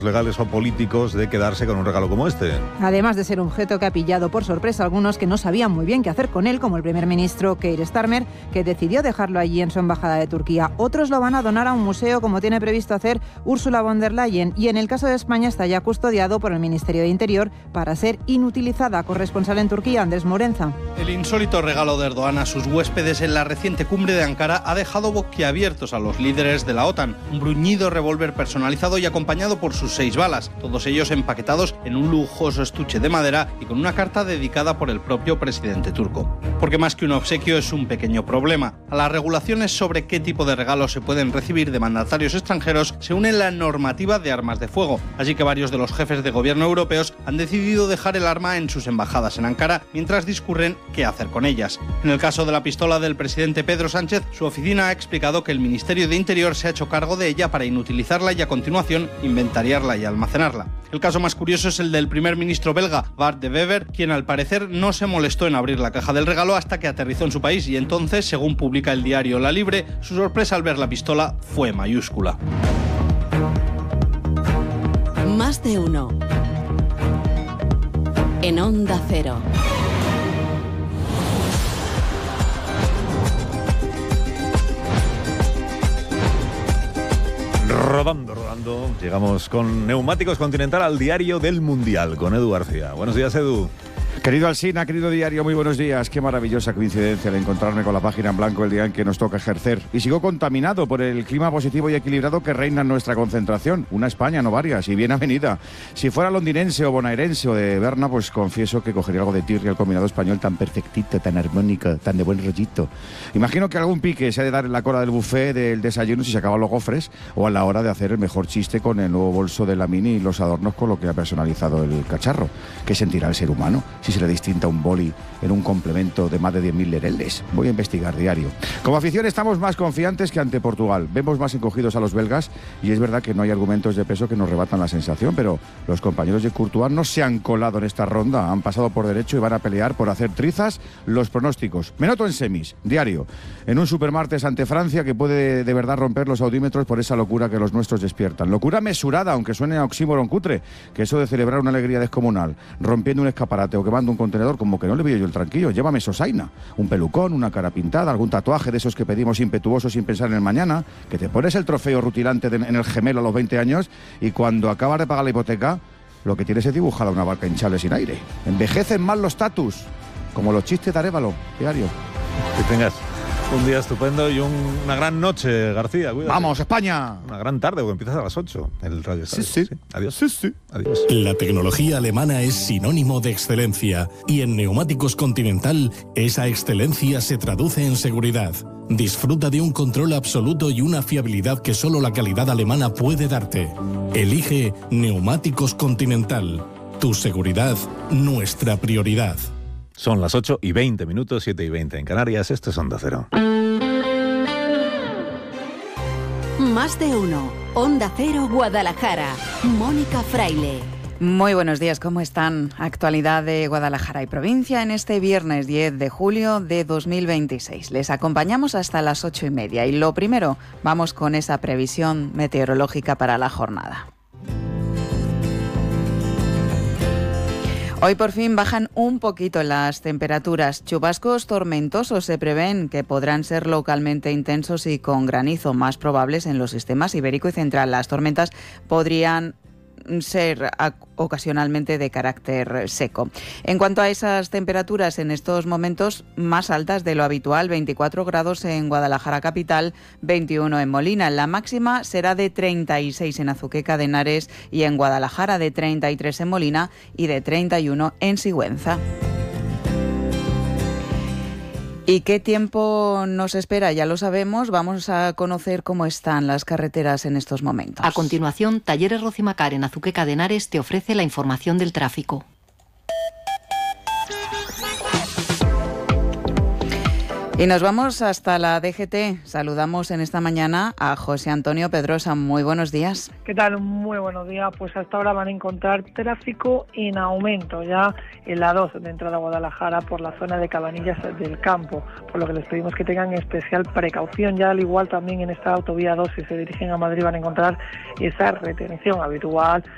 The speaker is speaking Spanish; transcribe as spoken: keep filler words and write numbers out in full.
legales o políticos de quedarse con un regalo como este. Además de ser un objeto que ha pillado por sorpresa a algunos que no sabían muy bien qué hacer con él, como el primer ministro Keir Starmer, que decidió dejarlo allí en su embajada de Turquía. Otros lo van a donar a un museo, como tiene previsto hacer Ursula von der Leyen, y en el caso de España está ya custodiado por el Ministerio de Interior para ser inutilizada. Corresponsal en Turquía, Andrés Morenza. El insólito regalo de Erdogan a sus huéspedes en la reciente cumbre de Ankara ha dejado boquiabiertos a los líderes de la OTAN. Un bruñido revólver personalizado y acompañado por sus seis balas, todos ellos empaquetados en un lujoso estuche de madera y con una carta dedicada por el propio presidente turco. Porque más que un obsequio es un pequeño problema. A las regulaciones sobre qué tipo de regalos se pueden recibir de mandatarios extranjeros se une la normativa de armas de fuego, así que varios de los jefes de gobierno europeos han decidido dejar el arma en sus embajadas en Ankara mientras discurren qué hacer con ellas. En el caso de la pistola del presidente Pedro Sánchez, su oficina ha explicado que el Ministerio de Interior se ha hecho cargo de ella para inutilizarla y a continuación inventariarla y almacenarla. El caso más curioso es el del primer ministro belga, Bart de Wever, quien al parecer no se molestó en abrir la caja del regalo hasta que aterrizó en su país y entonces, según publica el diario La Libre, su sorpresa al ver la pistola fue mayúscula. Más de uno. En Onda Cero. Rodando, rodando. Llegamos con Neumáticos Continental al diario del Mundial, con Edu García. Buenos días, Edu. Querido Alsina, querido diario, muy buenos días. Qué maravillosa coincidencia de encontrarme con la página en blanco el día en que nos toca ejercer. Y sigo contaminado por el clima positivo y equilibrado que reina en nuestra concentración. Una España, no varias, y bien avenida. Si fuera londinense o bonaerense o de Berna, pues confieso que cogería algo de tirria al combinado español tan perfectito, tan armónico, tan de buen rollito. Imagino que algún pique se ha de dar en la cola del buffet del desayuno si se acaban los gofres, o a la hora de hacer el mejor chiste con el nuevo bolso de la Mini y los adornos con lo que ha personalizado el cacharro. ¿Qué sentirá el ser humano si se le distinta un boli en un complemento de más de diez mil lereles? Voy a investigar diario. Como afición estamos más confiantes que ante Portugal. Vemos más encogidos a los belgas y es verdad que no hay argumentos de peso que nos rebatan la sensación, pero los compañeros de Courtois no se han colado en esta ronda, han pasado por derecho y van a pelear por hacer trizas los pronósticos. Me noto en semis, diario, en un supermartes ante Francia que puede de verdad romper los audímetros por esa locura que los nuestros despiertan. Locura mesurada, aunque suene a oxímoron cutre, que eso de celebrar una alegría descomunal, rompiendo un escaparate o quemando un contenedor, como que no le veo yo el tranquillo. Llévame sosaina, un pelucón, una cara pintada, algún tatuaje de esos que pedimos impetuosos sin pensar en el mañana, que te pones el trofeo rutilante de, en el gemelo a los veinte años y cuando acabas de pagar la hipoteca, lo que tienes es dibujada una barca hinchable sin aire. Envejecen mal los tatus, como los chistes de Arévalo, diario. Que tengas un día estupendo y un, una gran noche, García. Cuídate. ¡Vamos, España! Una gran tarde, porque empiezas a las ocho en el Radio Estadio. Sí, sí. sí. Adiós. Sí, sí. Adiós. La tecnología alemana es sinónimo de excelencia y en Neumáticos Continental esa excelencia se traduce en seguridad. Disfruta de un control absoluto y una fiabilidad que solo la calidad alemana puede darte. Elige Neumáticos Continental. Tu seguridad, nuestra prioridad. Son las ocho y veinte minutos, siete y veinte en Canarias. Esto es Onda Cero. Más de uno. Onda Cero Guadalajara. Mónica Fraile. Muy buenos días, ¿cómo están? Actualidad de Guadalajara y provincia en este viernes diez de julio de dos mil veintiséis. Les acompañamos hasta las ocho y media y lo primero, vamos con esa previsión meteorológica para la jornada. Hoy por fin bajan un poquito las temperaturas. Chubascos tormentosos se prevén que podrán ser localmente intensos y con granizo más probables en los sistemas ibérico y central. Las tormentas podrían ser ocasionalmente de carácter seco. En cuanto a esas temperaturas en estos momentos más altas de lo habitual, veinticuatro grados en Guadalajara capital, veintiuno en Molina. La máxima será de treinta y seis en Azuqueca de Henares y en Guadalajara, de treinta y tres en Molina y de treinta y uno en Sigüenza. ¿Y qué tiempo nos espera? Ya lo sabemos. Vamos a conocer cómo están las carreteras en estos momentos. A continuación, Talleres Rocimacar en Azuqueca de Henares te ofrece la información del tráfico. Y nos vamos hasta la D G T. Saludamos en esta mañana a José Antonio Pedrosa. Muy buenos días. ¿Qué tal? Muy buenos días. Pues hasta ahora van a encontrar tráfico en aumento ya en la dos de entrada a Guadalajara por la zona de Cabanillas del Campo, por lo que les pedimos que tengan especial precaución. Ya al igual también en esta autovía dos, si se dirigen a Madrid, van a encontrar esa retención habitual